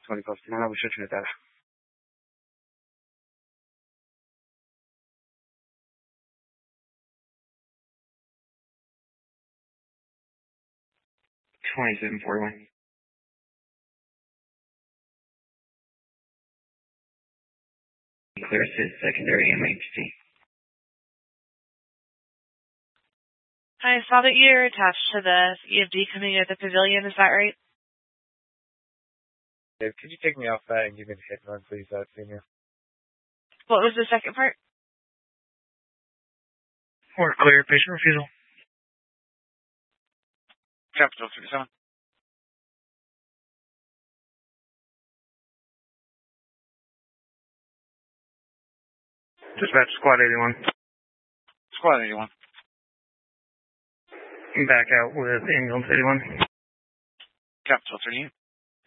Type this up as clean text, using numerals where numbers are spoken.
20 أنا بشوف نتابع. $27.41. Clear assist secondary MHC. Hi, I saw that you're attached to the EFD coming at the pavilion, is that right? Dave, could you take me off that and give me the hit run, please, Senior? What was the second part? We're clear, patient refusal. Capital 37. Dispatch, squad 81. Squad 81. Back out with ambulance 81. Capital 38.